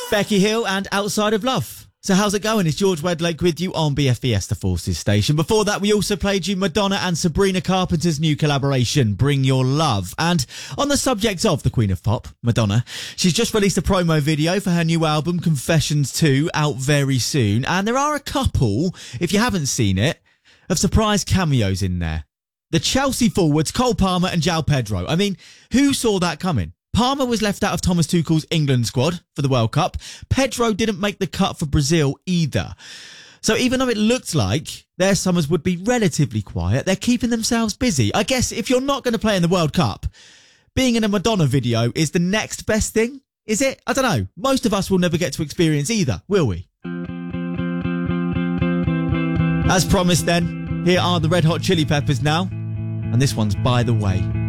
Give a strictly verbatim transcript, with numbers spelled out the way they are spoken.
Becky Hill and Outside of Love. So how's it going? It's George Wedlake with you on B F B S The Forces station. Before that, we also played you Madonna and Sabrina Carpenter's new collaboration, Bring Your Love. And on the subject of the Queen of Pop, Madonna, she's just released a promo video for her new album, Confessions two, out very soon. And there are a couple, if you haven't seen it, of surprise cameos in there. The Chelsea forwards, Cole Palmer and João Pedro. I mean, who saw that coming? Palmer was left out of Thomas Tuchel's England squad for the World Cup. Pedro didn't make the cut for Brazil either. So even though it looked like their summers would be relatively quiet, they're keeping themselves busy. I guess if you're not going to play in the World Cup, being in a Madonna video is the next best thing, is it? I don't know. Most of us will never get to experience either, will we? As promised then, here are the Red Hot Chili Peppers now. And this one's By the Way.